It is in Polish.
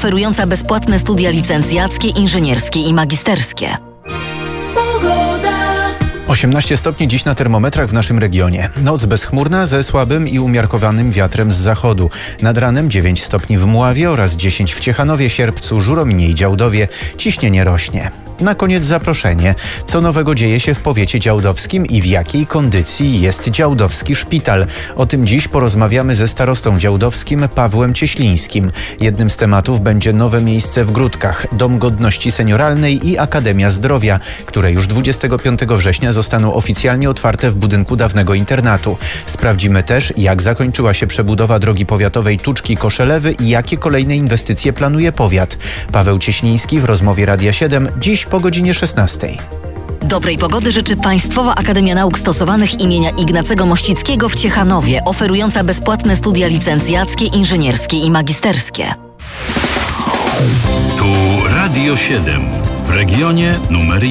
oferująca bezpłatne studia licencjackie, inżynierskie i magisterskie. 18 stopni dziś na termometrach w naszym regionie. Noc bezchmurna ze słabym i umiarkowanym wiatrem z zachodu. Nad ranem 9 stopni w Mławie oraz 10 w Ciechanowie, Sierpcu, Żurominie i Działdowie. Ciśnienie rośnie. Na koniec zaproszenie. Co nowego dzieje się w powiecie działdowskim i w jakiej kondycji jest działdowski szpital? O tym dziś porozmawiamy ze starostą działdowskim Pawłem Cieślińskim. Jednym z tematów będzie nowe miejsce w Gródkach, Dom Godności Senioralnej i Akademia Zdrowia, które już 25 września zostaną oficjalnie otwarte w budynku dawnego internatu. Sprawdzimy też, jak zakończyła się przebudowa drogi powiatowej Tuczki-Koszelewy i jakie kolejne inwestycje planuje powiat. Paweł Cieśliński w rozmowie Radia 7 dziś po godzinie 16. Dobrej pogody życzy Państwowa Akademia Nauk Stosowanych imienia Ignacego Mościckiego w Ciechanowie, oferująca bezpłatne studia licencjackie, inżynierskie i magisterskie. Tu Radio 7 w regionie numer 1.